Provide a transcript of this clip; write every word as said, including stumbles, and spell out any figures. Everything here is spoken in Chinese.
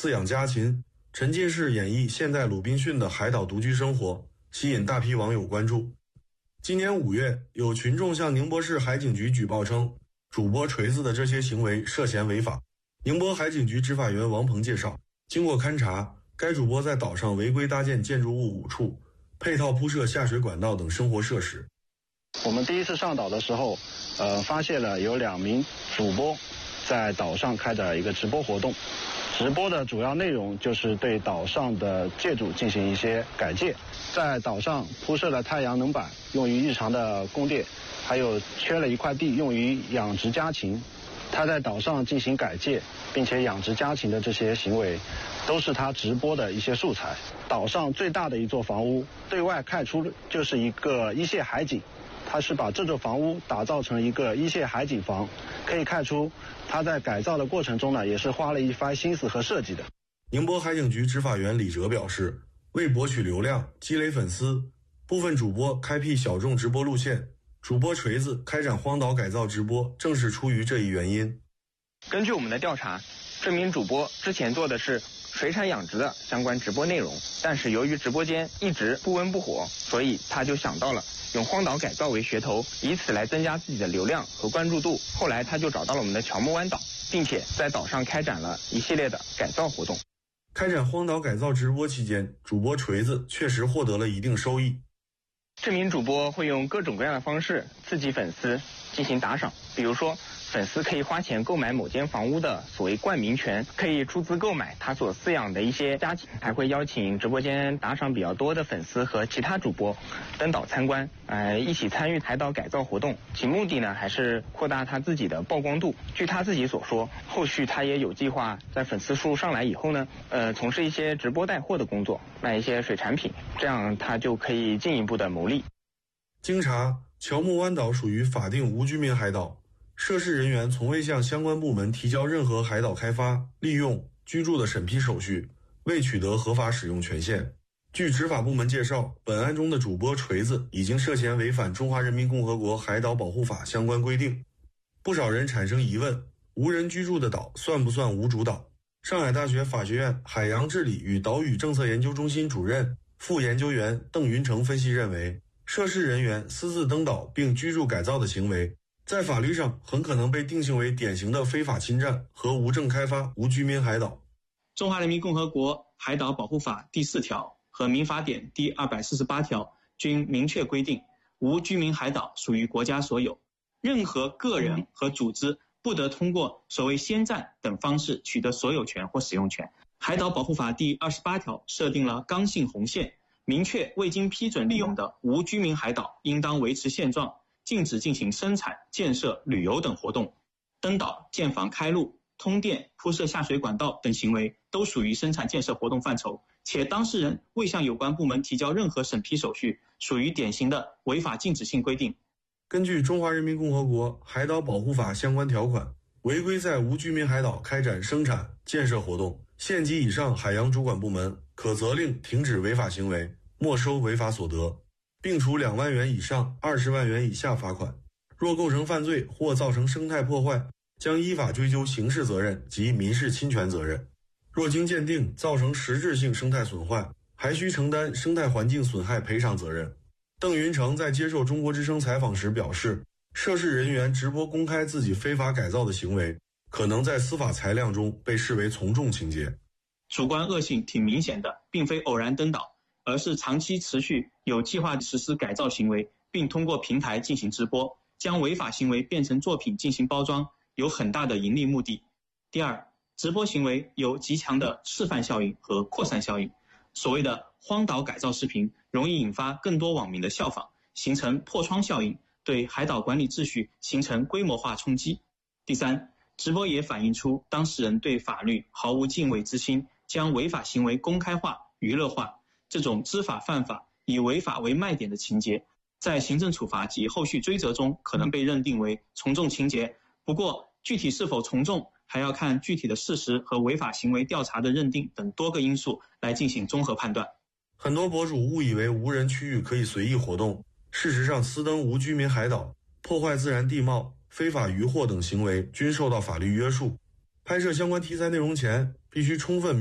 饲养家禽，沉浸式演绎现代鲁滨逊的海岛独居生活，吸引大批网友关注。今年五月，有群众向宁波市海警局举报称，主播锤子的这些行为涉嫌违法。宁波海警局执法员王鹏介绍，经过勘查，该主播在岛上违规搭建建筑物五处，配套铺设下水管道等生活设施。 我们第一次上岛的时候，呃，发现了有两名主播在岛上开展一个直播活动。直播的主要内容就是对岛上的建筑进行一些改建，在岛上铺设了太阳能板，用于日常的供电，还有缺了一块地用于养殖家禽。他在岛上进行改建并且养殖家禽的这些行为，都是他直播的一些素材。岛上最大的一座房屋，对外看出就是一个一线海景，他是把这座房屋打造成一个一线海景房，可以看出他在改造的过程中呢，也是花了一番心思和设计的。 宁波海警局执法员李哲表示，为博取流量、积累粉丝，部分主播开辟小众直播路线，主播锤子开展荒岛改造直播，正是出于这一原因。 根据我们的调查，这名主播之前做的是水产养殖的相关直播内容，但是由于直播间一直不温不火，所以他就想到了用荒岛改造为噱头，以此来增加自己的流量和关注度。后来他就找到了我们的乔木湾岛，并且在岛上开展了一系列的改造活动。 开展荒岛改造直播期间，主播锤子确实获得了一定收益。 这名主播会用各种各样的方式刺激粉丝进行打赏，比如说粉丝可以花钱购买某间房屋的所谓冠名权，可以出资购买他所饲养的一些家禽，还会邀请直播间打赏比较多的粉丝和其他主播登岛参观，呃，一起参与海岛改造活动。其目的呢，还是扩大他自己的曝光度。据他自己所说，后续他也有计划在粉丝数上来以后呢，呃，从事一些直播带货的工作，卖一些水产品，这样他就可以进一步的牟利。 经查，乔木湾岛属于法定无居民海岛。涉事人员从未向相关部门提交任何海岛开发、利用、居住的审批手续，未取得合法使用权限。据执法部门介绍，本案中的主播锤子已经涉嫌违反《中华人民共和国海岛保护法》相关规定。不少人产生疑问，无人居住的岛算不算无主岛？上海大学法学院海洋治理与岛屿政策研究中心主任、副研究员邓云成分析认为，涉事人员私自登岛并居住改造的行为，在法律上很可能被定性为典型的非法侵占和无证开发无居民海岛。 中华人民共和国海岛保护法第四条和民法典第二百四十八条均明确规定，无居民海岛属于国家所有，任何个人和组织不得通过所谓先占等方式取得所有权或使用权。海岛保护法第二十八条设定了刚性红线，明确未经批准利用的无居民海岛应当维持现状，禁止进行生产、建设、旅游等活动。登岛、建房、开路、通电、铺设下水管道等行为都属于生产建设活动范畴，且当事人未向有关部门提交任何审批手续，属于典型的违法禁止性规定。 根据《中华人民共和国海岛保护法》相关条款，违规在无居民海岛开展生产、建设活动，县级以上海洋主管部门可责令停止违法行为，没收违法所得，并处两万元以上二十万元以下罚款。若构成犯罪或造成生态破坏，将依法追究刑事责任及民事侵权责任。若经鉴定造成实质性生态损坏，还需承担生态环境损害赔偿责任。邓云成在接受中国之声采访时表示，涉事人员直播公开自己非法改造的行为，可能在司法裁量中被视为从重情节。 主观恶性挺明显的，并非偶然登岛，而是长期持续有计划实施改造行为，并通过平台进行直播，将违法行为变成作品进行包装，有很大的盈利目的。第二，直播行为有极强的示范效应和扩散效应。所谓的荒岛改造视频容易引发更多网民的效仿，形成破窗效应，对海岛管理秩序形成规模化冲击。第三，直播也反映出当事人对法律毫无敬畏之心，将违法行为公开化、娱乐化，这种知法犯法、以违法为卖点的情节，在行政处罚及后续追责中可能被认定为从重情节。不过，具体是否从重，还要看具体的事实和违法行为调查的认定等多个因素来进行综合判断。 很多博主误以为无人区域可以随意活动，事实上私登无居民海岛、破坏自然地貌、非法渔获等行为均受到法律约束。拍摄相关题材内容前，必须充分